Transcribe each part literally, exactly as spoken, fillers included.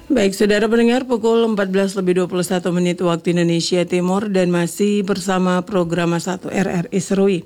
Baik, saudara pendengar, pukul empat belas lebih dua puluh satu menit waktu Indonesia Timur dan masih bersama program satu R R I Serui.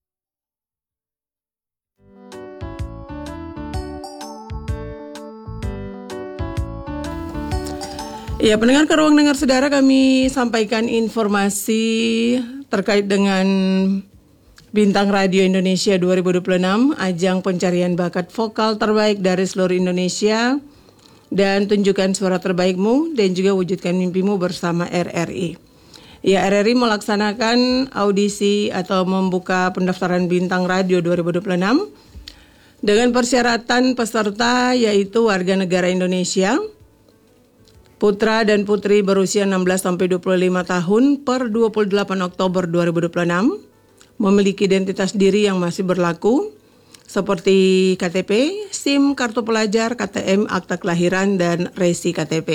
Ya, pendengar ke ruang dengar saudara, kami sampaikan informasi terkait dengan Bintang Radio Indonesia dua ribu dua puluh enam, ajang pencarian bakat vokal terbaik dari seluruh Indonesia, dan tunjukkan suara terbaikmu dan juga wujudkan mimpimu bersama R R I. Ya, R R I melaksanakan audisi atau membuka pendaftaran Bintang Radio dua ribu dua puluh enam dengan persyaratan peserta yaitu warga negara Indonesia, putra dan putri berusia enam belas sampai dua puluh lima tahun per dua puluh delapan Oktober dua ribu dua puluh enam, memiliki identitas diri yang masih berlaku seperti K T P, SIM, kartu pelajar, K T M, akta kelahiran, dan resi K T P.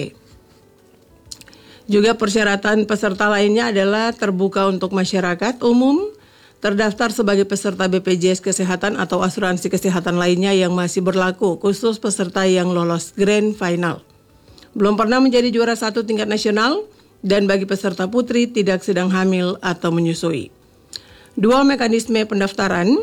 Juga persyaratan peserta lainnya adalah terbuka untuk masyarakat umum, terdaftar sebagai peserta B P J S Kesehatan atau asuransi kesehatan lainnya yang masih berlaku, khusus peserta yang lolos Grand Final, belum pernah menjadi juara satu tingkat nasional, dan bagi peserta putri tidak sedang hamil atau menyusui. Dua mekanisme pendaftaran.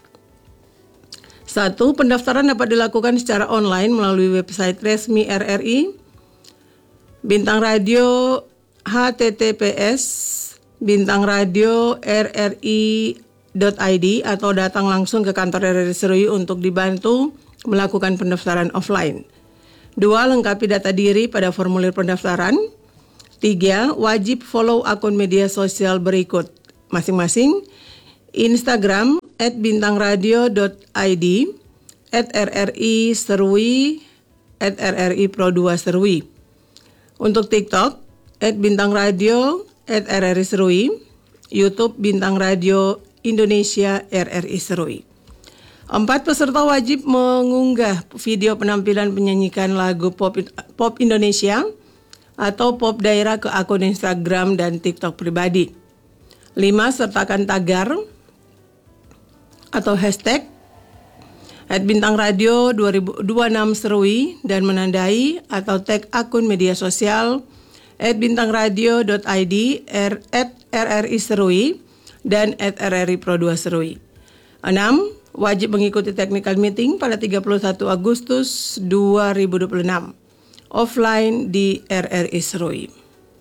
Satu, pendaftaran dapat dilakukan secara online melalui website resmi R R I, Bintang Radio H T T P S bintang radio r r i dot i d, atau datang langsung ke kantor R R I Serui untuk dibantu melakukan pendaftaran offline. Dua, lengkapi data diri pada formulir pendaftaran. Tiga, wajib follow akun media sosial berikut masing-masing: Instagram at bintang radio dot i d, at r r i serui, at r r i pro dua serui. Untuk TikTok, at bintang radio, at r r i serui. YouTube Bintang Radio Indonesia R R I Serui. Empat, peserta wajib mengunggah video penampilan menyanyikan lagu pop, pop Indonesia atau pop daerah ke akun Instagram dan TikTok pribadi. Lima, sertakan tagar atau hashtag at Bintang Radio dua ribu dua puluh enam Serui dan menandai atau tag akun media sosial at bintang radio dot i d, at r r i serui, dan at r r i pro dua serui. Enam, wajib mengikuti technical meeting pada tiga puluh satu Agustus dua ribu dua puluh enam offline di R R I Serui.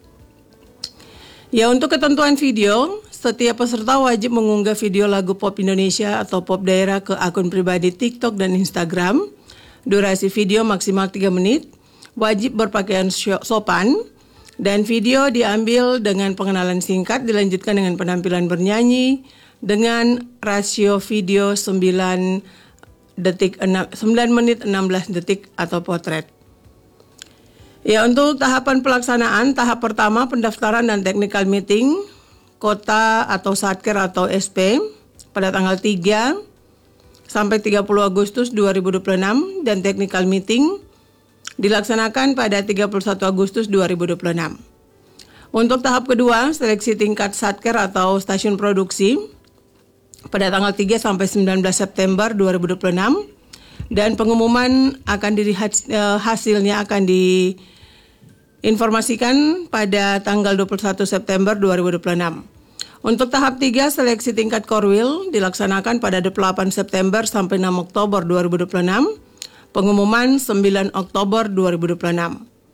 Ya, untuk ketentuan video, setiap peserta wajib mengunggah video lagu pop Indonesia atau pop daerah ke akun pribadi TikTok dan Instagram. Durasi video maksimal tiga menit, wajib berpakaian sopan, dan video diambil dengan pengenalan singkat, dilanjutkan dengan penampilan bernyanyi dengan rasio video sembilan detik sembilan menit enam belas detik atau potret. Ya, untuk tahapan pelaksanaan, tahap pertama pendaftaran dan technical meeting kota atau satker atau S P pada tanggal tiga sampai tiga puluh Agustus dua ribu dua puluh enam, dan technical meeting dilaksanakan pada tiga puluh satu Agustus dua ribu dua puluh enam. Untuk tahap kedua, seleksi tingkat satker atau stasiun produksi pada tanggal tiga sampai sembilan belas September dua ribu dua puluh enam, dan pengumuman akan dilihat hasilnya akan diinformasikan pada tanggal dua puluh satu September dua ribu dua puluh enam. Untuk tahap tiga, seleksi tingkat Korwil dilaksanakan pada dua puluh delapan September sampai enam Oktober dua ribu dua puluh enam. Pengumuman sembilan Oktober dua ribu dua puluh enam.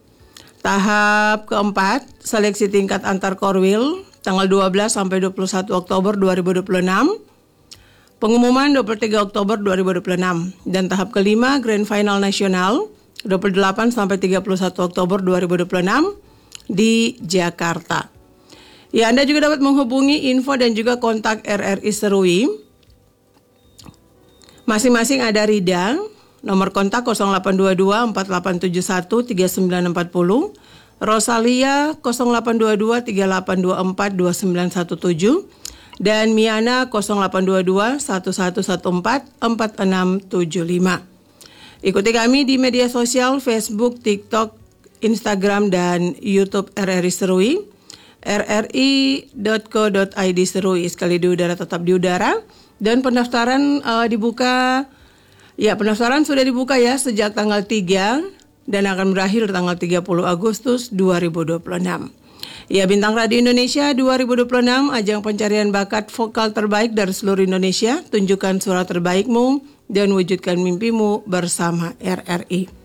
Tahap keempat, seleksi tingkat antar Korwil tanggal dua belas sampai dua puluh satu Oktober dua ribu dua puluh enam. Pengumuman dua puluh tiga Oktober dua ribu dua puluh enam. Dan tahap kelima, Grand Final Nasional dua puluh delapan sampai tiga puluh satu Oktober dua ribu dua puluh enam di Jakarta. Ya, Anda juga dapat menghubungi info dan juga kontak R R I Serui. Masing-masing ada Rida, nomor kontak nol delapan dua dua empat delapan tujuh satu tiga sembilan empat nol, Rosalia nol delapan dua dua tiga delapan dua empat dua sembilan satu tujuh, dan Miana nol delapan dua dua satu satu satu empat empat enam tujuh lima. Ikuti kami di media sosial Facebook, TikTok, Instagram, dan YouTube R R I Serui, r r i dot co dot i d Serui, sekali di udara tetap di udara. Dan pendaftaran uh, dibuka, ya pendaftaran sudah dibuka ya sejak tanggal tiga dan akan berakhir tanggal tiga puluh Agustus dua ribu dua puluh enam. Ya, Bintang Radio Indonesia dua ribu dua puluh enam, ajang pencarian bakat vokal terbaik dari seluruh Indonesia. Tunjukkan suara terbaikmu dan wujudkan mimpimu bersama R R I.